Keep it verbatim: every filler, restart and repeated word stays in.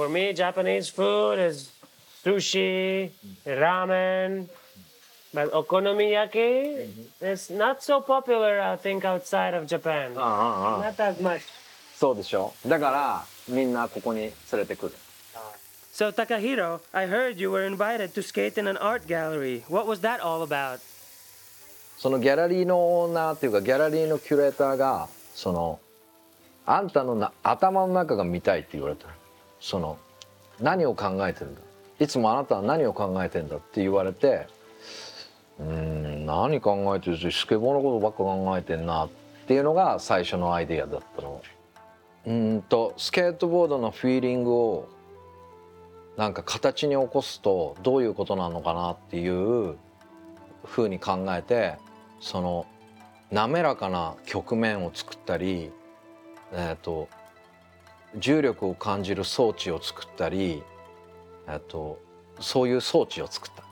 For me, Japanese food is sushi, ramen, but okonomiyaki is not so popular, I think, outside of Japan. ああああ Not that much. そうでしょ。だからみんなここに連れてくる。 So, Takahiro, I heard you were invited to skate in an art gallery. What was that all about? そのギャラリーのオーナーっていうかギャラリーのキュレーターがそのあんたのな頭の中が見たいって言われた。その何を考えてるんだ。いつもあなたは何を考えてんだって言われて、うーん何考えてるしスケボーのことばっか考えてんなっていうのが最初のアイデアだったの。うーんとスケートボードのフィーリングをなんか形に起こすとどういうことなのかなっていうふうに考えて、その滑らかな曲面を作ったり、えー、と重力を感じる装置を作ったり、えー、とそういう装置を作った。